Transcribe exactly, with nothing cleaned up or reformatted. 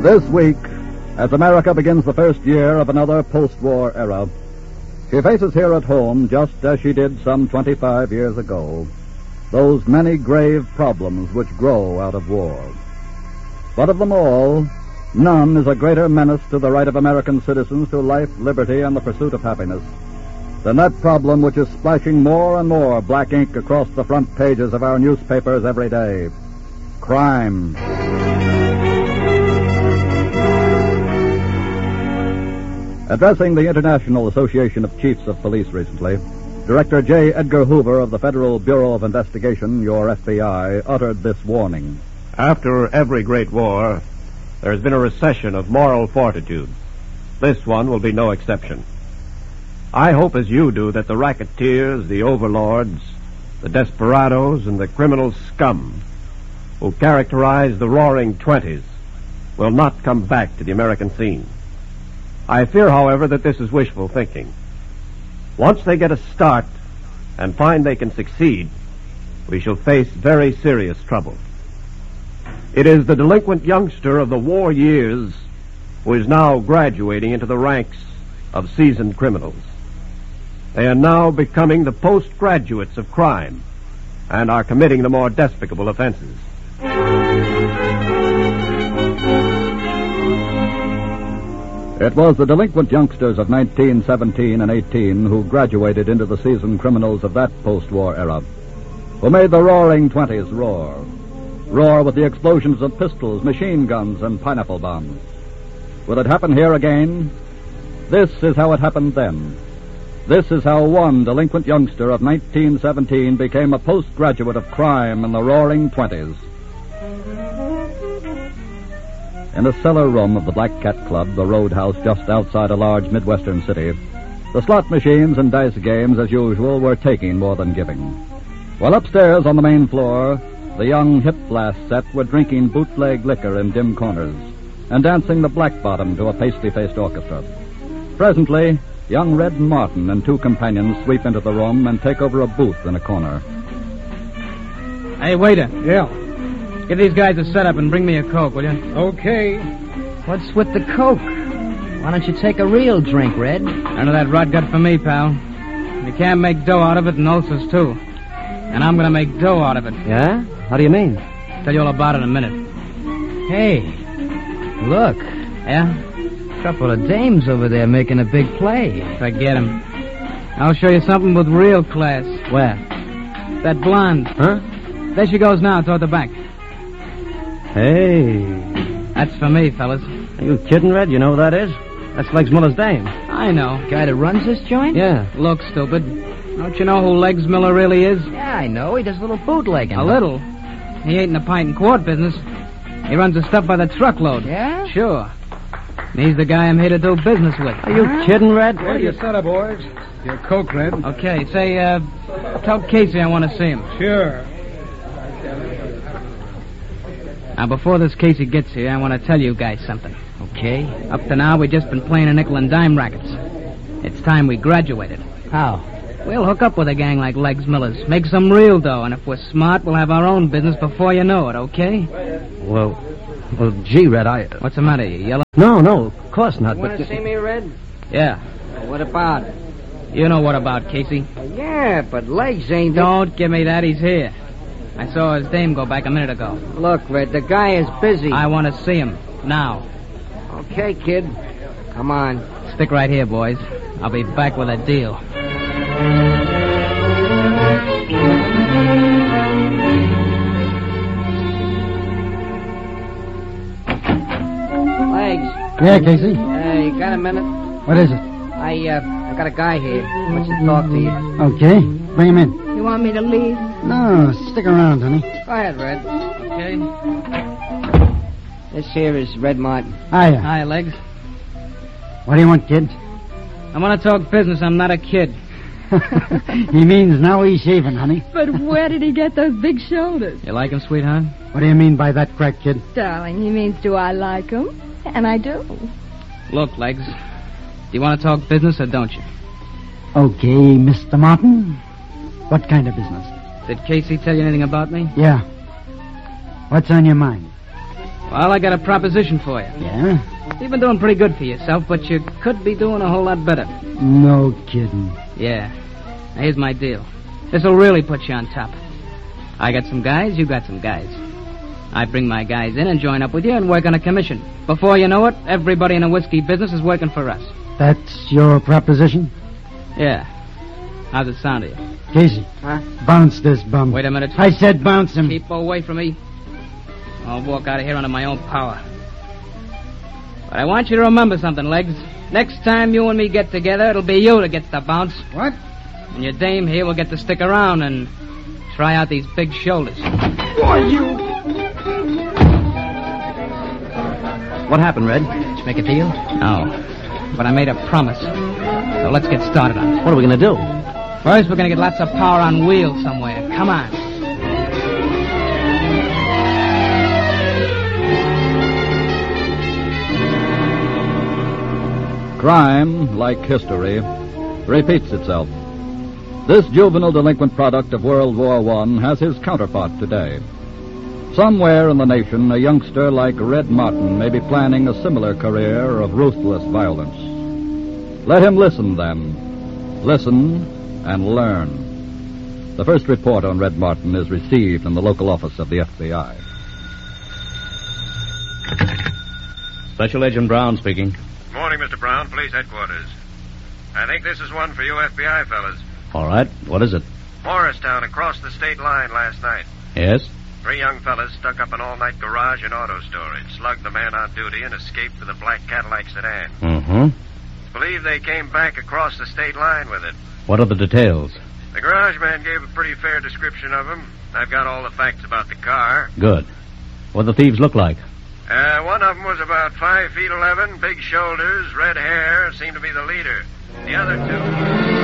This week, as America begins the first year of another post-war era, she faces here at home, just as she did some twenty-five years ago, those many grave problems which grow out of war. But of them all, none is a greater menace to the right of American citizens to life, liberty, and the pursuit of happiness than that problem which is splashing more and more black ink across the front pages of our newspapers every day: crime. Addressing the International Association of Chiefs of Police recently, Director J. Edgar Hoover of the Federal Bureau of Investigation, your F B I, uttered this warning. After every great war, there has been a recession of moral fortitude. This one will be no exception. I hope, as you do, that the racketeers, the overlords, the desperados, and the criminal scum who characterize the Roaring Twenties will not come back to the American scene. I fear, however, that this is wishful thinking. Once they get a start and find they can succeed, we shall face very serious trouble. It is the delinquent youngster of the war years who is now graduating into the ranks of seasoned criminals. They are now becoming the postgraduates of crime and are committing the more despicable offenses. It was the delinquent youngsters of nineteen seventeen and eighteen who graduated into the seasoned criminals of that post-war era, who made the Roaring Twenties roar. Roar with the explosions of pistols, machine guns, and pineapple bombs. Will it happen here again? This is how it happened then. This is how one delinquent youngster of nineteen seventeen became a postgraduate of crime in the Roaring Twenties. In a cellar room of the Black Cat Club, the roadhouse just outside a large Midwestern city, the slot machines and dice games, as usual, were taking more than giving. While upstairs on the main floor, the young hip blast set were drinking bootleg liquor in dim corners and dancing the black bottom to a pasty-faced orchestra. Presently, young Red Martin and two companions sweep into the room and take over a booth in a corner. Hey, waiter. Yeah. Give these guys a setup and bring me a Coke, will you? Okay. What's with the Coke? Why don't you take a real drink, Red? None of that rot gut for me, pal. You can't make dough out of it, and ulcers, too. And I'm going to make dough out of it. Yeah? How do you mean? Tell you all about it in a minute. Hey, look. Yeah? Couple of dames over there making a big play. Forget 'em. I'll show you something with real class. Where? That blonde. Huh? There she goes now, toward the back. Hey. That's for me, fellas. Are you kidding, Red? You know who that is? That's Legs Miller's dame. I know. Guy that runs this joint? Yeah. Look, stupid. Don't you know who Legs Miller really is? Yeah, I know. He does a little bootlegging. A little? He ain't in the pint and quart business. He runs the stuff by the truckload. Yeah? Sure. And he's the guy I'm here to do business with. Are you huh? kidding, Red? What do you set up, boys? Your Coke, Red. Okay, say, uh, tell Casey I want to see him. Sure. Now, before this Casey gets here, I want to tell you guys something. Okay. Up to now, we've just been playing a nickel and dime rackets. It's time we graduated. How? We'll hook up with a gang like Legs Miller's, make some real dough, and if we're smart, we'll have our own business before you know it, okay? Well, well, gee, Red, I... Uh... What's the matter, you yellow? No, no, of course not, you but... want to see me, Red? Yeah. Well, what about? You know what about, Casey? Yeah, but Legs ain't... Don't give me that, he's here. I saw his dame go back a minute ago. Look, Red, the guy is busy. I want to see him, now. Okay, kid. Come on. Stick right here, boys. I'll be back with a deal. Legs. Yeah, Casey? Hey, you got a minute? What is it? I, uh, I got a guy here. Wants to talk to you. Okay. Bring him in. You want me to leave? No, stick around, honey. Go ahead, Red. Okay. This here is Red Martin. Hiya. Hi, Legs. What do you want, kid? I want to talk business. I'm not a kid. He means now he's shaving, honey. But where did he get those big shoulders? You like him, sweetheart? What do you mean by that, crack kid? Darling, he means do I like him? And I do. Look, Legs. Do you want to talk business or don't you? Okay, Mister Martin. What kind of business? Did Casey tell you anything about me? Yeah. What's on your mind? Well, I got a proposition for you. Yeah? You've been doing pretty good for yourself, but you could be doing a whole lot better. No kidding. Yeah. Now, here's my deal. This'll really put you on top. I got some guys, you got some guys. I bring my guys in and join up with you and work on a commission. Before you know it, everybody in the whiskey business is working for us. That's your proposition? Yeah. How's it sound to you? Casey. Huh? Bounce this bum. Wait a minute. I said bounce him. Keep away from me. I'll walk out of here under my own power. But I want you to remember something, Legs. Next time you and me get together, it'll be you that gets the bounce. What? And your dame here will get to stick around and try out these big shoulders. Boy, you... What happened, Red? Did you make a deal? No. But I made a promise. So let's get started on it. What are we going to do? First, we're going to get lots of power on wheels somewhere. Come on. Crime, like history, repeats itself. This juvenile delinquent product of World War One has his counterpart today. Somewhere in the nation, a youngster like Red Martin may be planning a similar career of ruthless violence. Let him listen, then. Listen and learn. The first report on Red Martin is received in the local office of the F B I. Special Agent Brown speaking. Morning, Mister Brown, police headquarters. I think this is one for you F B I fellas. All right. What is it? Morristown across the state line last night. Yes? Three young fellas stuck up an all-night garage and auto storage, slugged the man on duty, and escaped with a black Cadillac sedan. Mm-hmm. Believe they came back across the state line with it. What are the details? The garage man gave a pretty fair description of him. I've got all the facts about the car. Good. What do the thieves look like? Uh, one of them was about five feet eleven, big shoulders, red hair, seemed to be the leader. The other two...